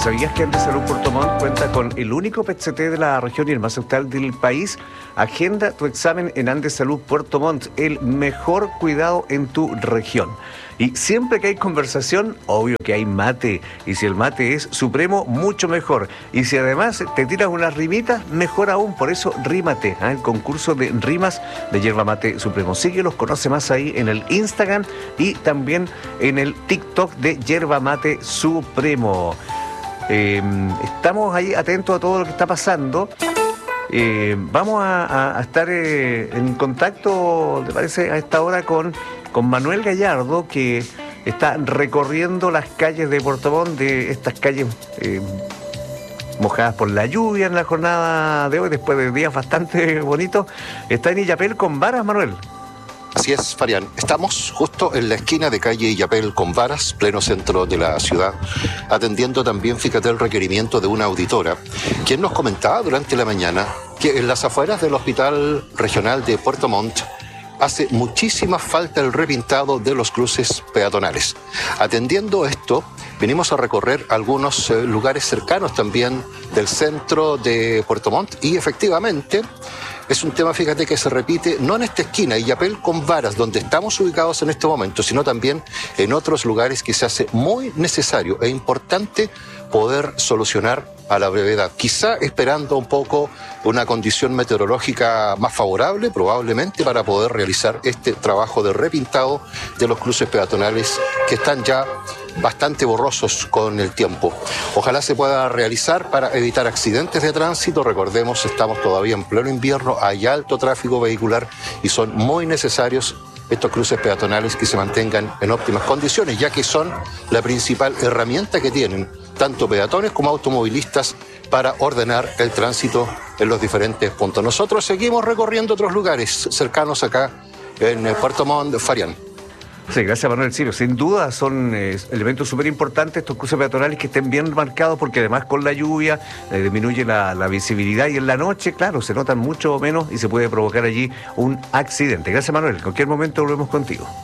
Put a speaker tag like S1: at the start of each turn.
S1: ¿Sabías que Andes Salud Puerto Montt cuenta con el único PET-CT de la región y el más actual del país? Agenda tu examen en Andes Salud Puerto Montt, el mejor cuidado en tu región. Y siempre que hay conversación, obvio que hay mate. Y si el mate es supremo, mucho mejor. Y si además te tiras unas rimitas, mejor aún. Por eso, Rímate, el concurso de rimas de Yerba Mate Supremo. Síguelos, conoce más ahí en el Instagram y también en el TikTok de Yerba Mate Supremo. Estamos ahí atentos a todo lo que está pasando. Vamos a estar en contacto, ¿te parece?, a esta hora con Manuel Gallardo, que está recorriendo las calles de Puerto Montt, de estas calles mojadas por la lluvia en la jornada de hoy, después de días bastante bonitos. Está en Illapel con Varas, Manuel.
S2: Así es, Fabián. Estamos justo en la esquina de calle Illapel con Varas, pleno centro de la ciudad, atendiendo también, fíjate, el requerimiento de una auditora, quien nos comentaba durante la mañana que en las afueras del Hospital Regional de Puerto Montt hace muchísima falta el repintado de los cruces peatonales. Atendiendo esto, venimos a recorrer algunos lugares cercanos también del centro de Puerto Montt y efectivamente es un tema, fíjate, que se repite no en esta esquina, Illapel con Varas, donde estamos ubicados en este momento, sino también en otros lugares que se hace muy necesario e importante poder solucionar a la brevedad. Quizá esperando un poco una condición meteorológica más favorable, probablemente, para poder realizar este trabajo de repintado de los cruces peatonales que están ya bastante borrosos con el tiempo. Ojalá se pueda realizar para evitar accidentes de tránsito. Recordemos, estamos todavía en pleno invierno, hay alto tráfico vehicular y son muy necesarios estos cruces peatonales que se mantengan en óptimas condiciones, ya que son la principal herramienta que tienen tanto peatones como automovilistas para ordenar el tránsito en los diferentes puntos. Nosotros seguimos recorriendo otros lugares cercanos acá en Puerto Montt, Fabián.
S1: Sí, gracias, Manuel. Sí, sin duda son elementos súper importantes estos cruces peatonales, que estén bien marcados, porque además con la lluvia disminuye la visibilidad y en la noche, claro, se notan mucho menos y se puede provocar allí un accidente. Gracias, Manuel. En cualquier momento volvemos contigo.